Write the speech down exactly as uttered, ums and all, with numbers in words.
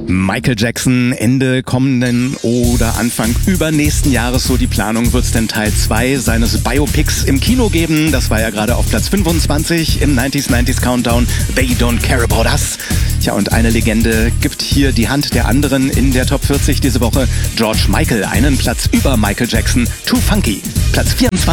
Michael Jackson Ende kommenden oder Anfang übernächsten Jahres, so die Planung, wird es denn Teil zwei seines Biopics im Kino geben. Das war ja gerade auf Platz fünfundzwanzig im neunziger neunzig Countdown. They Don't Care About Us. Tja, und eine Legende gibt hier die Hand der anderen in der Top vierzig diese Woche. George Michael, einen Platz über Michael Jackson. Too Funky, Platz vierundzwanzig.